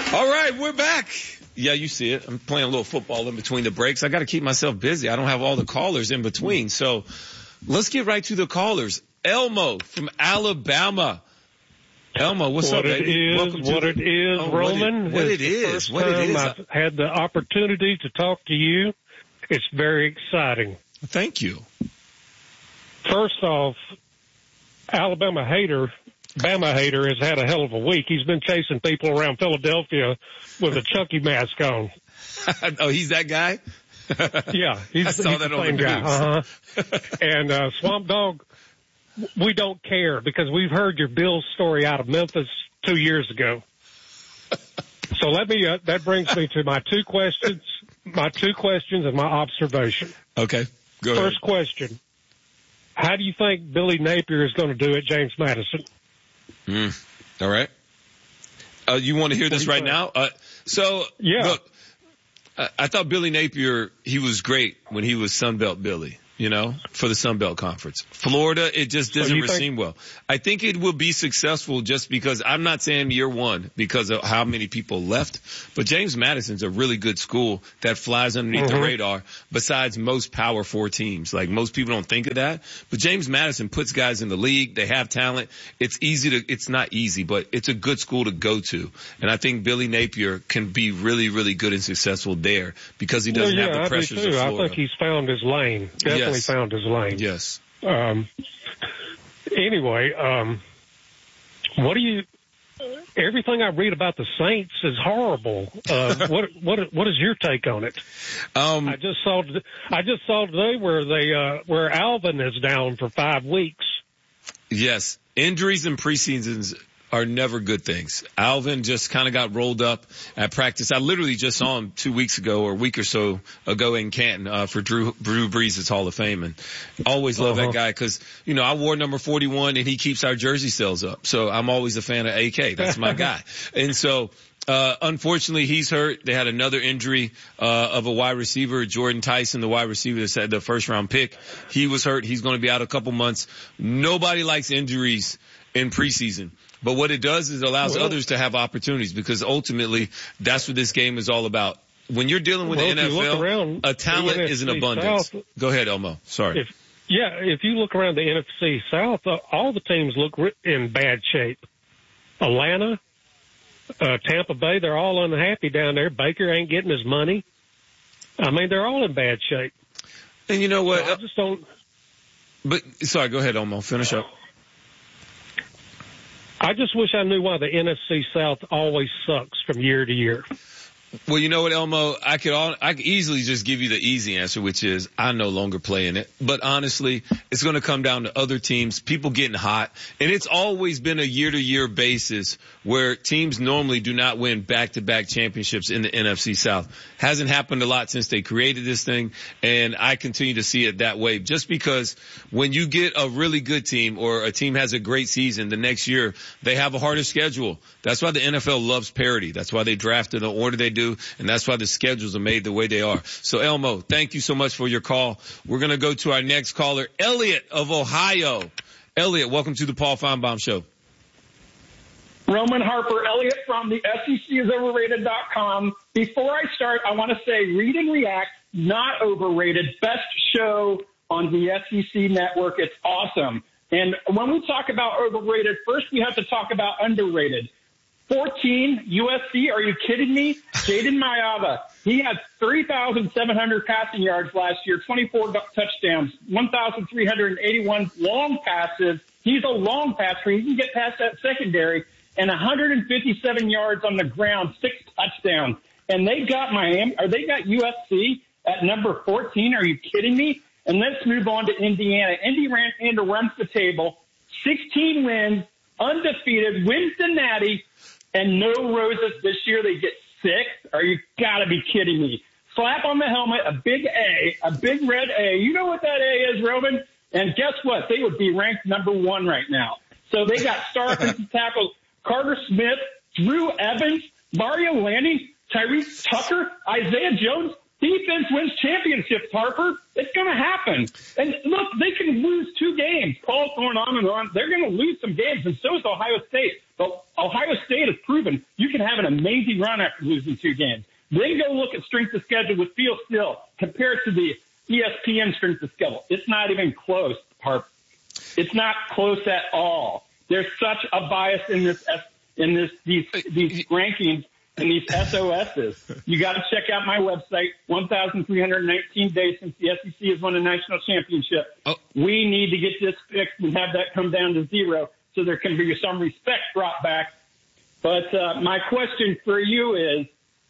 All right, we're back. Yeah, you see it. I'm playing a little football in between the breaks. I got to keep myself busy. I don't have all the callers in between. So let's get right to the callers. Elmo from Alabama. Elmo, what's up, baby? Roman. What it is. I've had the opportunity to talk to you. It's very exciting. Thank you. First off, Bama hater has had a hell of a week. He's been chasing people around Philadelphia with a Chucky mask on. Oh, he's that guy? Yeah. I saw that on the news. Uh-huh. And Swamp Dog, we don't care because we've heard your Bills story out of Memphis 2 years ago. So that brings me to my two questions and my observation. Okay, go ahead. First question. How do you think Billy Napier is going to do at James Madison? All right. You want to hear this right now? Yeah. Look, I thought Billy Napier, he was great when he was Sunbelt Billy, for the Sunbelt Conference. Florida, it just doesn't seem well. I think it will be successful just because I'm not saying year one because of how many people left, but James Madison's a really good school that flies underneath the radar besides most Power 4 teams. Like most people don't think of that, but James Madison puts guys in the league. They have talent. It's not easy, but it's a good school to go to. And I think Billy Napier can be really, really good and successful there because he doesn't have the pressures of Florida. I think he's found his lane. Definitely found his lane. Yes. Anyway, everything I read about the Saints is horrible. What is your take on it? I just saw today where Alvin is down for 5 weeks. Yes. Injuries in preseasons are never good things. Alvin just kind of got rolled up at practice. I literally just saw him 2 weeks ago or a week or so ago in Canton, for Drew Brees' Hall of Fame. And always love that guy because, I wore number 41 and he keeps our jersey sales up. So I'm always a fan of AK. That's my guy. And so, unfortunately he's hurt. They had another injury, of a wide receiver, Jordan Tyson, the wide receiver that said the first round pick. He was hurt. He's going to be out a couple months. Nobody likes injuries in preseason. But what it does is it allows others to have opportunities because ultimately that's what this game is all about. When you're dealing with the NFL, a talent is an abundance. South, go ahead, Elmo. Sorry. If you look around the NFC South, all the teams look in bad shape. Atlanta, Tampa Bay, they're all unhappy down there. Baker ain't getting his money. I mean, they're all in bad shape. And you know what? So I just don't. But sorry, go ahead, Elmo. Finish up. I just wish I knew why the NFC South always sucks from year to year. Well, you know what, Elmo? I could easily just give you the easy answer, which is I no longer play in it. But honestly, it's going to come down to other teams, people getting hot. And it's always been a year-to-year basis where teams normally do not win back-to-back championships in the NFC South. Hasn't happened a lot since they created this thing. And I continue to see it that way just because when you get a really good team or a team has a great season the next year, they have a harder schedule. That's why the NFL loves parity. That's why they draft in the order they do. And that's why the schedules are made the way they are. So, Elmo, thank you so much for your call. We're going to go to our next caller, Elliot of Ohio. Elliot, welcome to the Paul Feinbaum Show. Roman Harper, Elliot from the SECisoverrated.com. Before I start, I want to say Read and React, not overrated, best show on the SEC network. It's awesome. And when we talk about overrated, first we have to talk about underrated. 14, USC, are you kidding me? Jaden Mayava, he had 3,700 passing yards last year, 24 touchdowns, 1,381 long passes. He's a long passer. He can get past that secondary, and 157 yards on the ground, 6 touchdowns. And they got Miami, or they got USC at number 14. Are you kidding me? And let's move on to Indiana. Indiana runs the table, 16 wins, undefeated, wins the Natty, and no roses this year. They get 6. Are you gotta be kidding me? Slap on the helmet, a big A, a big red A. You know what that A is, Roman? And guess what? They would be ranked number 1 right now. So they got star offensive tackles Carter Smith, Drew Evans, Mario Lanning, Tyrese Tucker, Isaiah Jones, Defense wins championships, Harper. It's going to happen. And look, they can lose 2 games. Paul's going on and on. They're going to lose some games, and so is Ohio State. But Ohio State has proven you can have an amazing run after losing 2 games. Then go look at strength of schedule with Feel Still compared to the ESPN strength of schedule. It's not even close, Harper. It's not close at all. There's such a bias in these rankings and these SOSs. You got to check out my website, 1,319 days since the SEC has won a national championship. Oh. We need to get this fixed and have that come down to 0 so there can be some respect brought back. But my question for you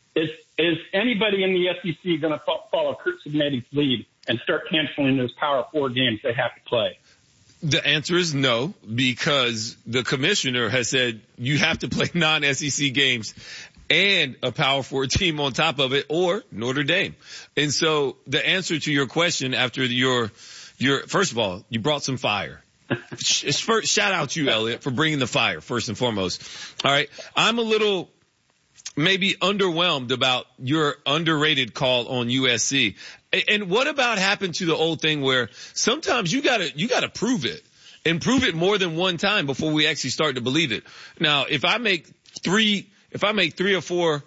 is anybody in the SEC going to follow Curt Cignetta's lead and start canceling those Power 4 games they have to play? The answer is no, because the commissioner has said you have to play non-SEC games and a Power 4 team on top of it, or Notre Dame. And so the answer to your question after your first of all, you brought some fire. First, shout out to you, Elliot, for bringing the fire, first and foremost. All right. I'm a little maybe underwhelmed about your underrated call on USC. And what about happened to the old thing where sometimes you gotta prove it and prove it more than one time before we actually start to believe it. Now, if I make 3 or 4,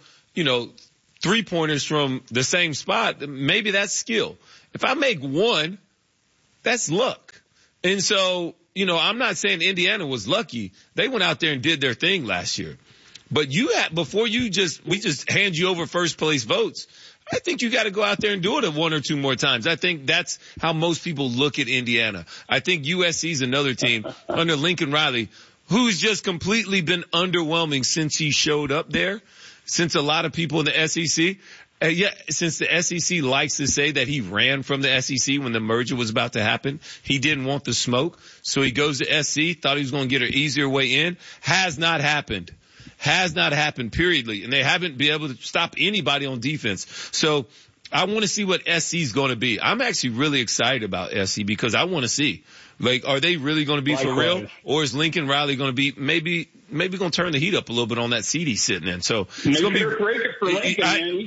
3-pointers from the same spot, maybe that's skill. If I make 1, that's luck. And so, I'm not saying Indiana was lucky. They went out there and did their thing last year. But we just hand you over first place votes. I think you got to go out there and do it 1 or 2 more times. I think that's how most people look at Indiana. I think USC is another team under Lincoln Riley who's just completely been underwhelming since he showed up there, since a lot of people in the SEC. Since the SEC likes to say that he ran from the SEC when the merger was about to happen. He didn't want the smoke. So he goes to SC, thought he was going to get an easier way in. Has not happened, periodly. And they haven't been able to stop anybody on defense. So I want to see what SC is going to be. I'm actually really excited about SC because I want to see, are they really going to be for real? Or is Lincoln Riley going to be maybe going to turn the heat up a little bit on that seat he's sitting in? So it's going to be,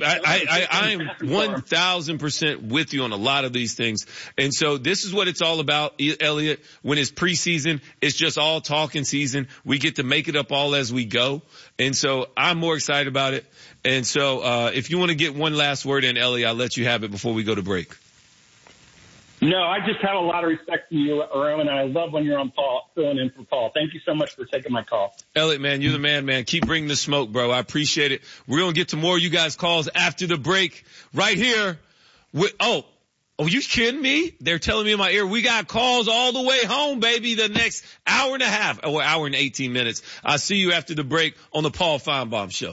I am 1,000% with you on a lot of these things. And so this is what it's all about, Elliot. When it's preseason, it's just all talking season. We get to make it up all as we go. And so I'm more excited about it. And so, if you want to get one last word in, Elliot, I'll let you have it before we go to break. No, I just have a lot of respect for you, Roman, and I love when you're on Paul, filling in for Paul. Thank you so much for taking my call. Elliot, man, you're the man. Keep bringing the smoke, bro. I appreciate it. We're going to get to more of you guys' calls after the break right here. Oh, you kidding me? They're telling me in my ear, we got calls all the way home, baby, the next hour and a half, or hour and 18 minutes. I'll see you after the break on the Paul Feinbaum Show.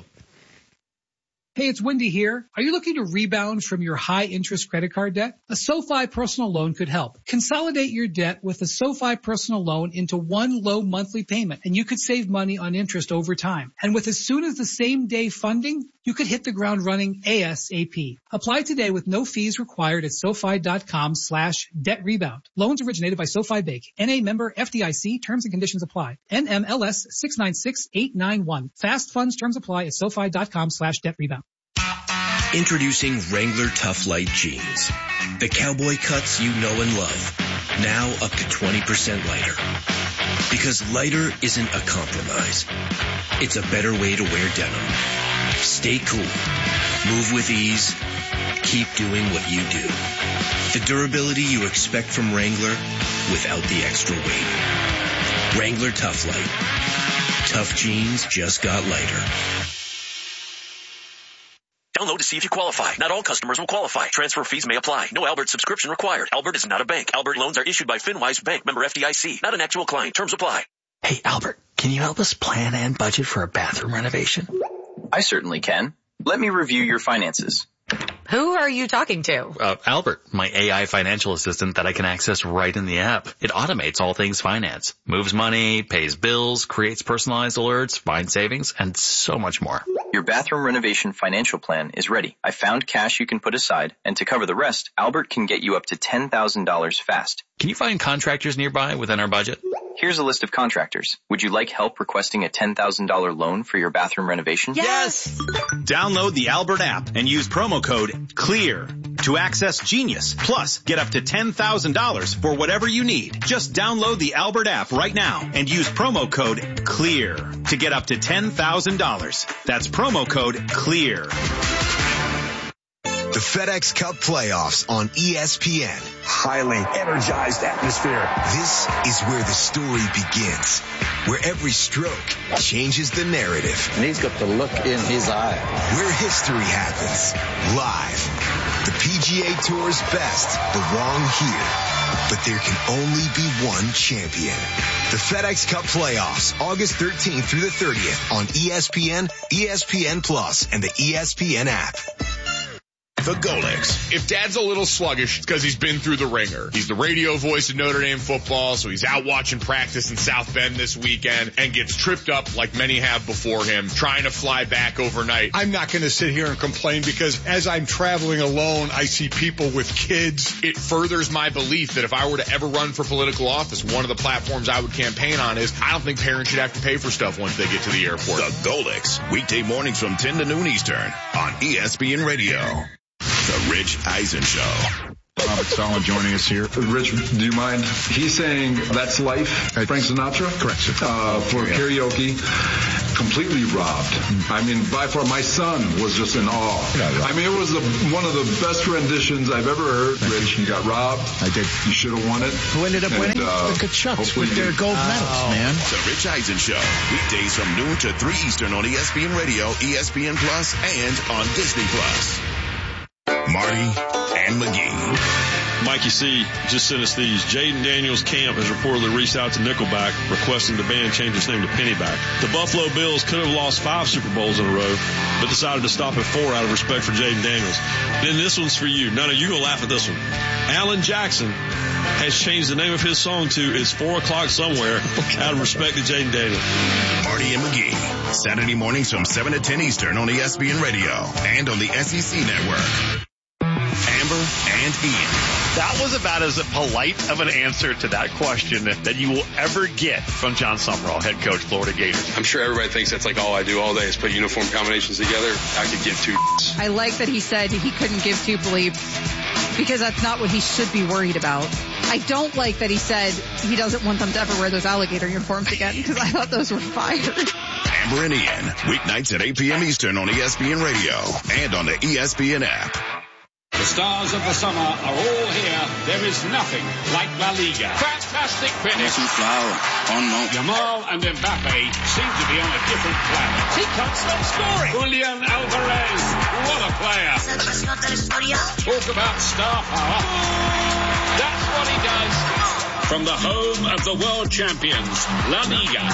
Hey, it's Wendy here. Are you looking to rebound from your high-interest credit card debt? A SoFi personal loan could help. Consolidate your debt with a SoFi personal loan into one low monthly payment, and you could save money on interest over time. And with as soon as the same day funding, you could hit the ground running ASAP. Apply today with no fees required at SoFi.com/debt-rebound. Loans originated by SoFi Bank. NA member FDIC. Terms and conditions apply. NMLS 696891. Fast funds terms apply at SoFi.com/debt-rebound. Introducing Wrangler Tough Light Jeans. The cowboy cuts you know and love. Now up to 20% lighter. Because lighter isn't a compromise. It's a better way to wear denim. Stay cool. Move with ease. Keep doing what you do. The durability you expect from Wrangler without the extra weight. Wrangler Tough Light. Tough jeans just got lighter. Download to see if you qualify. Not all customers will qualify. Transfer fees may apply. No Albert subscription required. Albert is not a bank. Albert loans are issued by FinWise Bank, member FDIC. Not an actual client. Terms apply. Hey, Albert, can you help us plan and budget for a bathroom renovation? I certainly can. Let me review your finances. Who are you talking to? Albert, my AI financial assistant that I can access right in the app. It automates all things finance, moves money, pays bills, creates personalized alerts, finds savings, and so much more. Your bathroom renovation financial plan is ready. I found cash you can put aside, and to cover the rest, Albert can get you up to $10,000 fast. Can you find contractors nearby within our budget? Here's a list of contractors. Would you like help requesting a $10,000 loan for your bathroom renovation? Yes! Download the Albert app and use promo code CLEAR to access Genius. Plus, get up to $10,000 for whatever you need. Just download the Albert app right now and use promo code CLEAR to get up to $10,000. That's promo code CLEAR. The FedEx Cup playoffs on ESPN. Highly energized atmosphere. This is where the story begins, where every stroke changes the narrative. And he's got the look in his eye. Where history happens, live. The PGA Tour's best belong here. But there can only be one champion. The FedEx Cup playoffs, August 13th through the 30th on ESPN, ESPN Plus, and the ESPN app. The Golics. If Dad's a little sluggish, it's because he's been through the ringer. He's the radio voice of Notre Dame football, so he's out watching practice in South Bend this weekend and gets tripped up like many have before him, trying to fly back overnight. I'm not going to sit here and complain because as I'm traveling alone, I see people with kids. It furthers my belief that if I were to ever run for political office, one of the platforms I would campaign on is I don't think parents should have to pay for stuff once they get to the airport. The Golics, weekday mornings from 10 to noon Eastern on ESPN Radio. The Rich Eisen Show. Robert Sala joining us here. Rich, do you mind? He's saying that's life. Frank Sinatra? Correct. For karaoke. Completely robbed. I mean, by far, my son was just in awe. I mean, it was one of the best renditions I've ever heard. Rich, you got robbed. I did. You should have won it. Who ended up winning? The Kachucks with their gold medals, man. The Rich Eisen Show. Weekdays from noon to 3 Eastern on ESPN Radio, ESPN Plus, and on Disney Plus. Marty and McGee. Mikey C. just sent us these. Jaden Daniels' camp has reportedly reached out to Nickelback requesting the band change its name to Pennyback. The Buffalo Bills could have lost 5 Super Bowls in a row, but decided to stop at 4 out of respect for Jaden Daniels. Then this one's for you. None of you gonna laugh at this one. Alan Jackson has changed the name of his song to It's 4 O'Clock Somewhere out of respect to Jaden Daniels. Marty and McGee, Saturday mornings from 7 to 10 Eastern on ESPN Radio and on the SEC Network. Amber and Ian. That was about as polite of an answer to that question that you will ever get from John Summerall, head coach, Florida Gators. I'm sure everybody thinks that's like all I do all day is put uniform combinations together. I could give two. I like that he said he couldn't give two bleeps because that's not what he should be worried about. I don't like that he said he doesn't want them to ever wear those alligator uniforms again because I thought those were fire. Amber and Ian, weeknights at 8 p.m. Eastern on ESPN Radio and on the ESPN app. The stars of the summer are all here. There is nothing like La Liga. Fantastic finish. Yamal and Mbappe seem to be on a different planet. He can't stop scoring. Julian Alvarez, what a player. Talk about star power. That's what he does. From the home of the world champions, La Liga.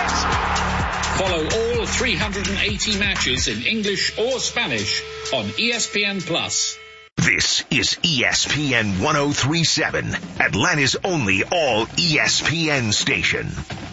Follow all 380 matches in English or Spanish on ESPN Plus. This is ESPN 103.7, Atlanta's only all ESPN station.